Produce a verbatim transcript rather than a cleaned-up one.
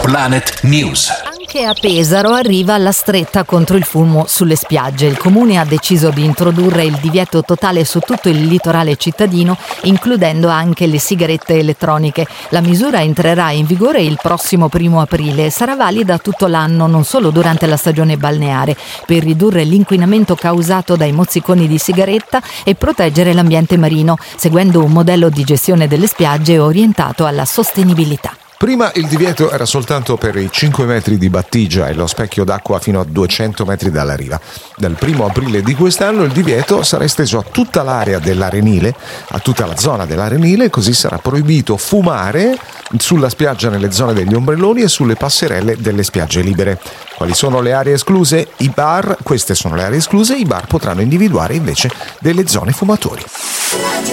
Planet News. Anche a Pesaro arriva la stretta contro il fumo sulle spiagge. Il comune ha deciso di introdurre il divieto totale su tutto il litorale cittadino, includendo anche le sigarette elettroniche. La misura entrerà in vigore il prossimo primo aprile e sarà valida tutto l'anno, non solo durante la stagione balneare, per ridurre l'inquinamento causato dai mozziconi di sigaretta e proteggere l'ambiente marino, seguendo un modello di gestione delle spiagge orientato alla sostenibilità. Prima il divieto era soltanto per i cinque metri di battigia e lo specchio d'acqua fino a duecento metri dalla riva. Dal primo aprile di quest'anno il divieto sarà esteso a tutta l'area dell'Arenile, a tutta la zona dell'Arenile, così sarà proibito fumare sulla spiaggia nelle zone degli ombrelloni e sulle passerelle delle spiagge libere. Quali sono le aree escluse? I bar, queste sono le aree escluse, i bar potranno individuare invece delle zone fumatori.